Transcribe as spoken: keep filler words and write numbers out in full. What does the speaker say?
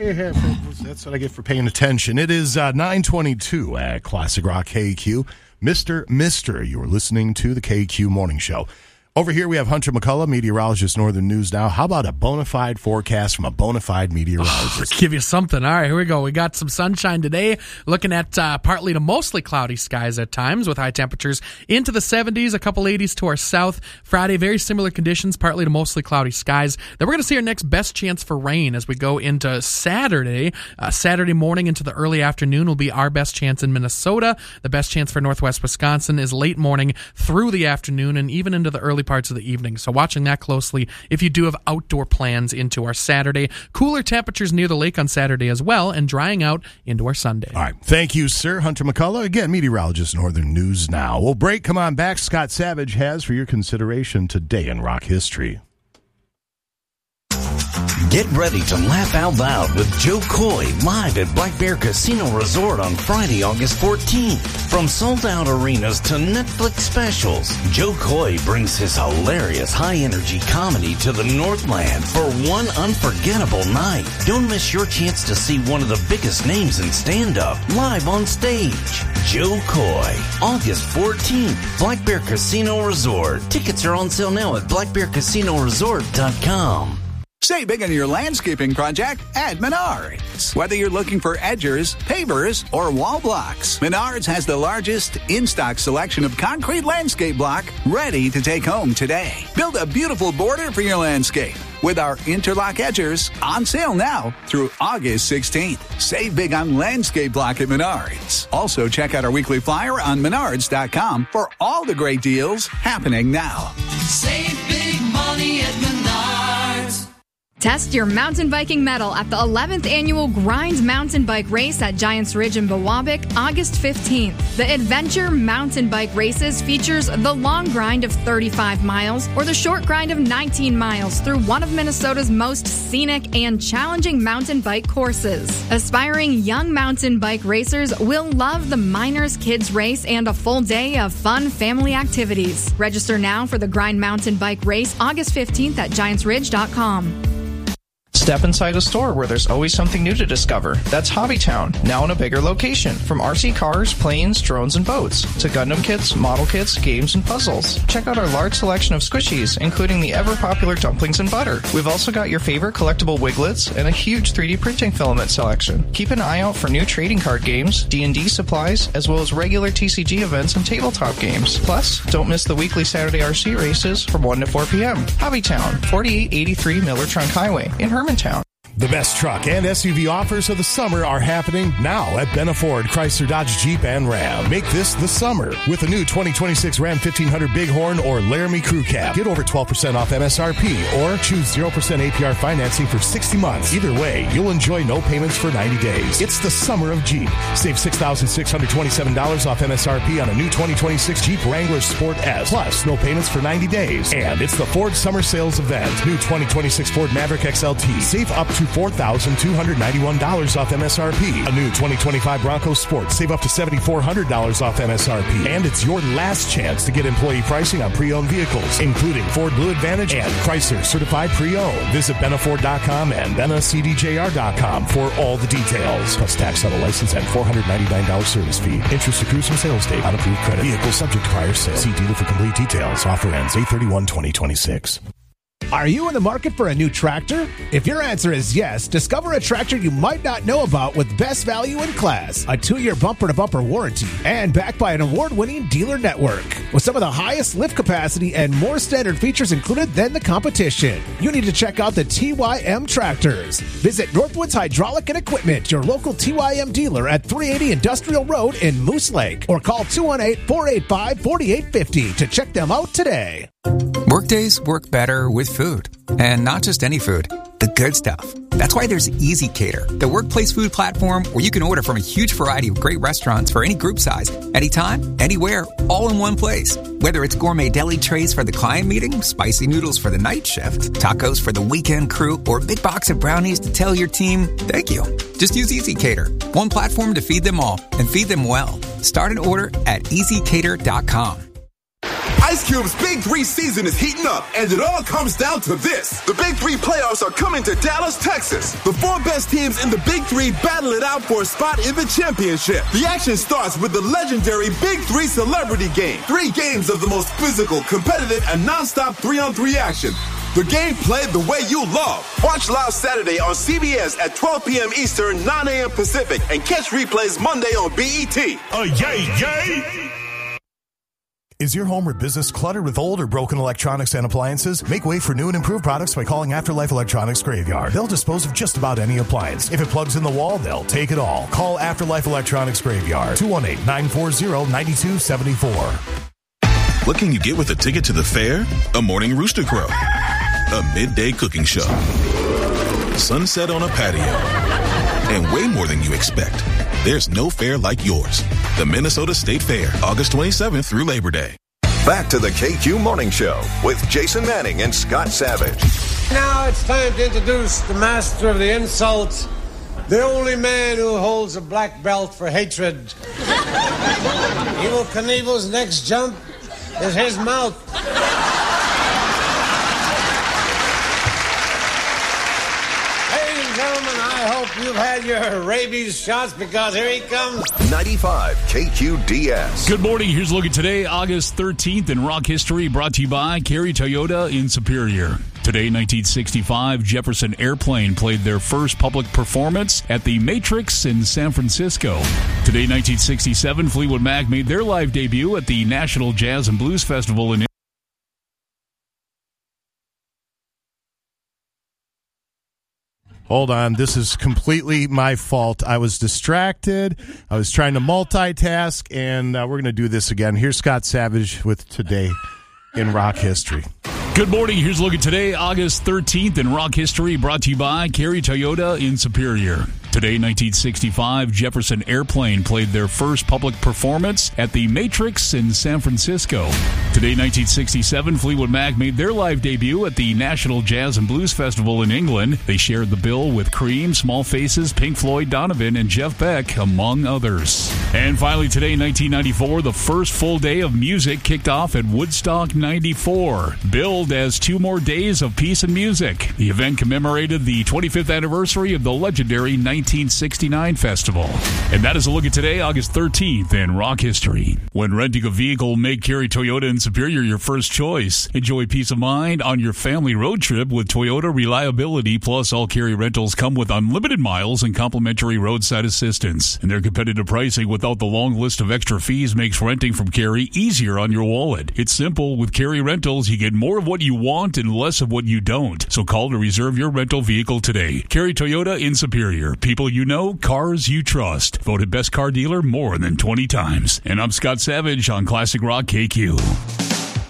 Hey, hey, that's what I get for paying attention. It is uh, nine twenty-two at Classic Rock K Q. Mister Mister, you're listening to the K Q Morning Show. Over here, we have Hunter McCullough, meteorologist, Northern News Now. How about a bona fide forecast from a bona fide meteorologist? Oh, give you something. All right, here we go. We got some sunshine today, looking at uh, partly to mostly cloudy skies at times with high temperatures into the seventies, a couple eighties to our south. Friday, very similar conditions, partly to mostly cloudy skies. Then we're going to see our next best chance for rain as we go into Saturday. Uh, Saturday morning into the early afternoon will be our best chance in Minnesota. The best chance for northwest Wisconsin is late morning through the afternoon and even into the early parts of the evening. So watching that closely if you do have outdoor plans into our Saturday. Cooler temperatures near the lake on Saturday as well and drying out into our Sunday. All right. Thank you, sir. Hunter McCullough, again, meteorologist, Northern News Now. We'll break. Come on back. Scott Savage has for your consideration today in rock history. Get ready to laugh out loud with Joe Coy live at Black Bear Casino Resort on Friday, August fourteenth. From sold-out arenas to Netflix specials, Joe Coy brings his hilarious high-energy comedy to the Northland for one unforgettable night. Don't miss your chance to see one of the biggest names in stand-up live on stage. Joe Coy, August fourteenth, Black Bear Casino Resort. Tickets are on sale now at black bear casino resort dot com. Save big on your landscaping project at Menards. Whether you're looking for edgers, pavers, or wall blocks, Menards has the largest in-stock selection of concrete landscape block ready to take home today. Build a beautiful border for your landscape with our interlock edgers on sale now through August sixteenth. Save big on landscape block at Menards. Also, check out our weekly flyer on menards dot com for all the great deals happening now. Save big money at Menards. Test your mountain biking mettle at the eleventh Annual Grind Mountain Bike Race at Giants Ridge in Biwabik, August fifteenth. The Adventure Mountain Bike Races features the long grind of thirty-five miles or the short grind of nineteen miles through one of Minnesota's most scenic and challenging mountain bike courses. Aspiring young mountain bike racers will love the Miners Kids Race and a full day of fun family activities. Register now for the Grind Mountain Bike Race, August fifteenth at giants ridge dot com. Step inside a store where there's always something new to discover. That's Hobbytown, now in a bigger location. From R C cars, planes, drones, and boats, to Gundam kits, model kits, games, and puzzles. Check out our large selection of squishies, including the ever-popular dumplings and butter. We've also got your favorite collectible Wiglets and a huge three D printing filament selection. Keep an eye out for new trading card games, D and D supplies, as well as regular T C G events and tabletop games. Plus, don't miss the weekly Saturday R C races from one to four p.m. Hobbytown, forty-eight eighty-three Miller Trunk Highway in Hermantown. The best truck and S U V offers of the summer are happening now at Benna Ford, Chrysler, Dodge, Jeep, and Ram. Make this the summer with a new twenty twenty-six Ram fifteen hundred Bighorn or Laramie Crew Cab. Get over twelve percent off M S R P or choose zero percent A P R financing for sixty months. Either way, you'll enjoy no payments for ninety days. It's the summer of Jeep. Save six thousand six hundred twenty-seven dollars off M S R P on a new twenty twenty-six Jeep Wrangler Sport S. Plus, no payments for ninety days. And it's the Ford Summer Sales Event. New twenty twenty-six Ford Maverick X L T. Save up to four thousand two hundred ninety-one dollars off M S R P. A new twenty twenty-five Bronco Sport. Save up to seven thousand four hundred dollars off M S R P. And it's your last chance to get employee pricing on pre-owned vehicles, including Ford Blue Advantage and Chrysler Certified Pre-Owned. Visit benna ford dot com and benna c d j r dot com for all the details. Plus tax, title, license, and four hundred ninety-nine dollars service fee. Interest accrues from sales date. On approved credit. Vehicle subject to prior sale. See dealer for complete details. Offer ends eight thirty-one twenty twenty-six. Are you in the market for a new tractor? If your answer is yes, discover a tractor you might not know about with best value in class, a two-year bumper-to-bumper warranty, and backed by an award-winning dealer network. With some of the highest lift capacity and more standard features included than the competition. You need to check out the T Y M tractors. Visit Northwoods Hydraulic and Equipment, your local T Y M dealer at three eighty Industrial Road in Moose Lake, or call two one eight, four eight five, four eight five zero to check them out today. Workdays work better with food. And not just any food, the good stuff. That's why there's Easy Cater, the workplace food platform where you can order from a huge variety of great restaurants for any group size, anytime, anywhere, all in one place. Whether it's gourmet deli trays for the client meeting, spicy noodles for the night shift, tacos for the weekend crew, or a big box of brownies to tell your team, thank you. Just use Easy Cater, one platform to feed them all and feed them well. Start an order at easy cater dot com. Ice Cube's Big Three season is heating up, and it all comes down to this. The Big Three playoffs are coming to Dallas, Texas. The four best teams in the Big Three battle it out for a spot in the championship. The action starts with the legendary Big Three Celebrity Game. Three games of the most physical, competitive, and non-stop three-on-three action. The game played the way you love. Watch live Saturday on C B S at twelve p.m. Eastern, nine a.m. Pacific, and catch replays Monday on B E T. Oh, yay, yay! Is your home or business cluttered with old or broken electronics and appliances? Make way for new and improved products by calling Afterlife Electronics Graveyard. They'll dispose of just about any appliance. If it plugs in the wall, they'll take it all. Call Afterlife Electronics Graveyard, two one eight, nine four zero, nine two seven four. What can you get with a ticket to the fair? A morning rooster crow. A midday cooking show. Sunset on a patio. And way more than you expect. There's no fair like yours. The Minnesota State Fair, August twenty-seventh through Labor Day. Back to the K Q Morning Show with Jason Manning and Scott Savage. Now it's time to introduce the master of the insults, the only man who holds a black belt for hatred. Evel Knievel's next jump is his mouth. Ladies and gentlemen, I hope you've had your rabies shots because here he comes. ninety-five K Q D S. Good morning. Here's a look at today, August thirteenth in rock history, brought to you by Cary Toyota in Superior. Today, nineteen sixty-five, Jefferson Airplane played their first public performance at the Matrix in San Francisco. Today, nineteen sixty-seven, Fleetwood Mac made their live debut at the National Jazz and Blues Festival in Hold on, this is completely my fault. I was distracted. I was trying to multitask, and uh, we're going to do this again. Here's Scott Savage with Today in Rock History. Good morning. Here's a look at today, August thirteenth in rock history, brought to you by Cary Toyota in Superior. Today, nineteen sixty-five, Jefferson Airplane played their first public performance at the Matrix in San Francisco. Today, nineteen sixty-seven, Fleetwood Mac made their live debut at the National Jazz and Blues Festival in England. They shared the bill with Cream, Small Faces, Pink Floyd, Donovan, and Jeff Beck, among others. And finally, today, nineteen ninety-four, the first full day of music kicked off at Woodstock ninety-four, billed as Two More Days of Peace and Music. The event commemorated the twenty-fifth anniversary of the legendary nineteen sixty-nine festival. And that is a look at today, August thirteenth in rock history. When renting a vehicle, make Cary Toyota in Superior your first choice. Enjoy peace of mind on your family road trip with Toyota reliability, plus all Cary rentals come with unlimited miles and complimentary roadside assistance. And their competitive pricing without the long list of extra fees makes renting from Cary easier on your wallet. It's simple. With Cary Rentals, you get more of what you want and less of what you don't. So call to reserve your rental vehicle today. Cary Toyota in Superior. People you know, cars you trust. Voted best car dealer more than twenty times. And I'm Scott Savage on Classic Rock K Q.